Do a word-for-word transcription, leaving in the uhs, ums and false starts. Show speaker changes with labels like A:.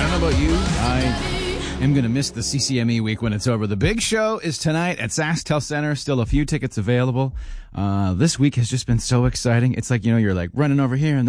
A: don't know about you. I am going to miss the C C M E week when it's over. The big show is tonight at SaskTel Center. Still a few tickets available. Uh, this week has just been so exciting. It's like, you know, you're like running over here and